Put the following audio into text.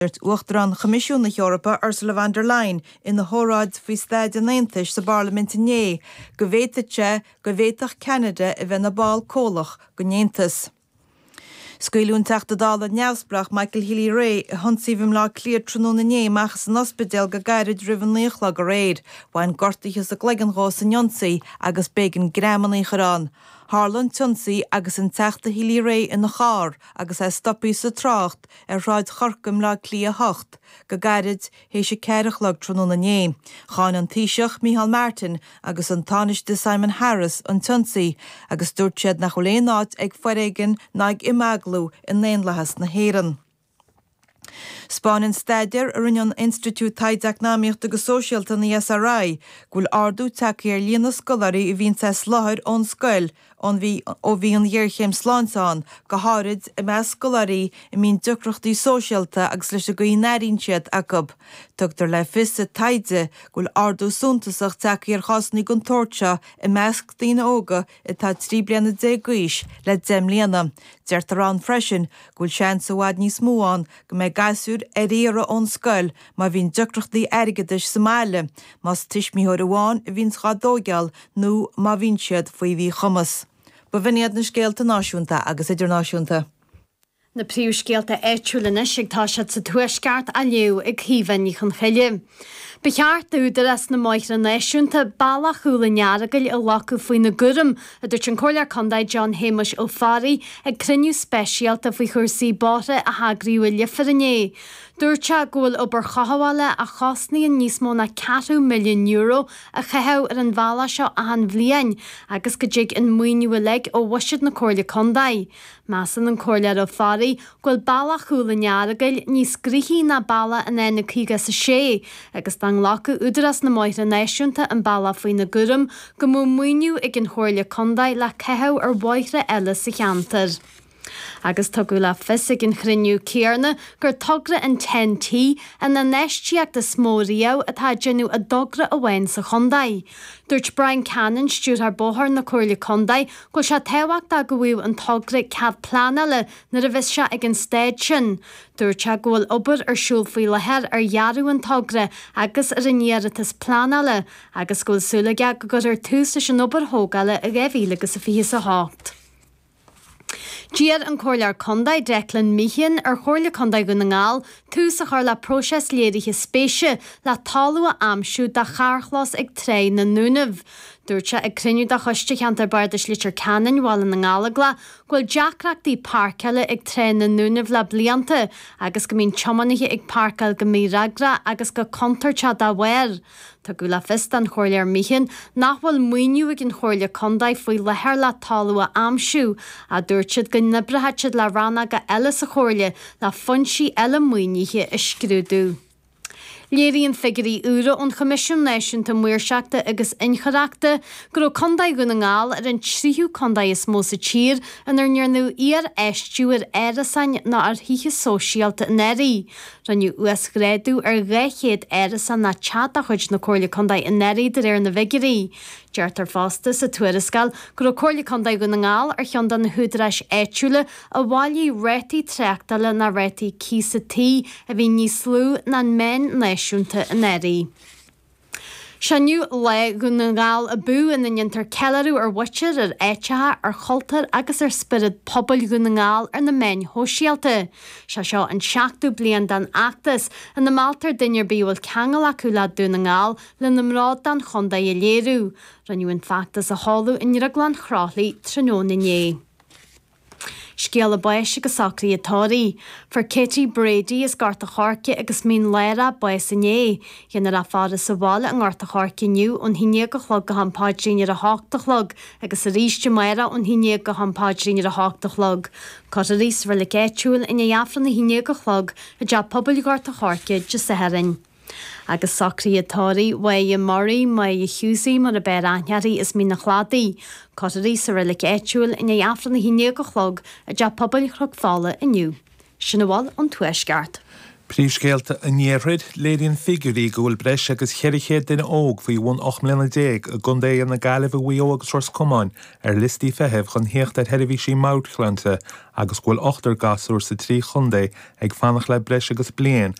Uachtar an Comisiún na Eorpa Ursula von der Leyen in na hóráid faoi Stáid an Aontais sa Barlamint inné, go bhféiteach Canada I bheith na báil cólach go nnéantas. Scaoilún teachtadála neamhsprach Michael Healy-Rae thunsíbhim lá clíar trúna inné machas an ospidéal go gairid rivan líochla go réad, bhain gortaíchas a glegan rás an Jonsaí agus bégan grámaní chorán. Harlan Tunsaí agus an teachta Healy-Rae in na chár agus stoppaí sa trácht ráid chorcam lá clí a hocht, go gairid hééis sé ceirich lag trúna inné. Cháin an Taoiseach Micheál Martin agus an Tánaiste de Simon Harris an Tunsaí agus dúirt siad nach choléon áit ag foréigean naig imaglú in léonlachas na héireann. Spáinn staidir ar an Institút Taideachnáíocht agus Sóisialta na SRI gúil ardú takeí ar líana scolarí I bhíon sa sláthir ón scoil ó bhí an dhearchéim sláinteán go háirid I meas scolarí I mín ducrochtaí sóisialta agus leis a go inéiríonn siad acab. Tugtar le fisa taide gúil ardú súntasach takeí ar chasnaí gon tóirte I meas tína óga I tá trí bliana déagúis le déimlíana. Deirtar an freisin gúil sean sa bhhaid níos móán go mé gasúr éire ón scoil má bhín ducrochtaí aigeis sa máile, más tuismíthir amháin bhín chadógeal nó má bhín siad faoi bhí chumas. Ba bhíad na scéalta náisiúnta agus idirnáisiúnta. Na príomh scéalta éitiúlanna sigtá siad sa tuaisceart a leo ag híomhain ní chun chuile. Becheart údar as na maithre náisiúnta balla chúla nearagail I lacu faoi na gurum a dúirt an comhairlear condaid John Hamish Ó Fari ag cruinniú speisialta faoi chuirsaí báta a hagriú liafar inné. Dúirte ggóil obair chahabhála a chasnaíonn níos mó na €4 milliún a chathebh ar an bhalla seo a an bhliain agus go dtí an muoinú le ó bhuisead na comhairle condaid. Measan an comhairlear Ó Fari ghfuil balla chúla nearagail níos grithí na balla in éna cíga sa sé agus an lacu údaras na maithre náisiúnta an balla faoi na gurum go mó muoinú ag an comhairle condaid le chathebh ar bháithre eile sa cheantar. Agus tugadh le fisig in chruinniú céarna gur tugra an 10T an na neistiach de smórío atá genú a dogra a bhain sa chondaid. Dúirt Brian Cannon stúr ar bóthar na comhairle condaid go se tehacht a go bhfuil an tugra cad plánala na a bhís se ag an stéid sin. Dúirt se ghfuil obair ar siúl faoi lethir ar jarú an tugra agus ar inéiritas plánala agus ghfuil súlaige go gur ar tús leis an obair thógála a bhéhí agus a fí sa hácht. Díar an comhairlear condaid Declan Meehan ar comhairle condaid go na ngáil tús a chuir le próses léirithe spéise le talú a amsú de charchlás ag tré na núnamh. Dúirte ag cruinniú de chuiste cheantar bardas litir canan bháil na ngála ghfuil deacreachtaí parceile ag tré na núnamh le blianta agus go mbíonn tiomanithe ag parcail go míragra agus go contarte dá bhair. Tá go le fist an comhairlear Meehan nach bhfuil muoinú ag an comhairle condaid faoi lethir le talú a amsú a dúirtead go nibretheid le ranna go eile sa comhairle le funsí eile muoinithe i scrúdú. Léiríonn figurí úra ón Comisiún Náisiúnta Muirseachta agus Inchreachta gur ó condaid go na ngáil ar an tríú condaid is mó sa tír an ar nearnú ar eistú ar éirasain na ar thithe sóisialta in éirí. Ranniu uasgréadú ar ghéchéad éirasan na chat a chuid na comhairle condaid in éirí de réir na vigirí. Deirtar fásta sa tuairiscal gur ó comhairle condaid go na ngáil ar cheandan na húdarais éitiúla a bháilí réitaí treachtaile na réitaí císatí a bhí níos slú na men náisiúnta in éirí. Seanniu le go na ngáil a bú in intar celarú ar bhuitir ar éitethe ar chultar agus ar spirid pobl go na ngáil ar na men hóisialta. Se seo an 7 bliain den achtas an na máltar duinear bíhfuil cheangal acu le dú na ngáil le na mrád den chondaid a léirú. Ranniu in factas a háú in raglan chrálaí tróna inné. Scéal a báis agus sacraí atáí. For Katie Brady is garta chárce agus mín leire báis inné. Dhéanar a fáda sa bhála an garta chárce nniu ón híine go chlog go hampáidrín ar a háachta chlog agus a ríiste maire ón híine go hampáidrín ar a háachta chlog. Cá a rís bhfuil le géitiúil ina dheafran na híine go chlog a de pobl garta chárce de sa herin. Agus sacraí atáí Waia Murray mai Hughesaí mar a bear anhearí is mí na chládaí. Cotarí sa rilik éitiúil ina dheafran na híine go chlog a de pobl chlog fála inniu. Sinna bháil an tuaisceart. Príomhscéalta a néarrid léiríonn figurí go bhfuil breis agus cheirichéad duine óg faoi bhain 8 milliún a gundé an na gaileh bhuio agus ros cumáin listí feitheamh chun hiocht ar heirihí máirchlanta agus bhfuil 8 gasúir sa 3 chundé ag fannach le breis agus bliain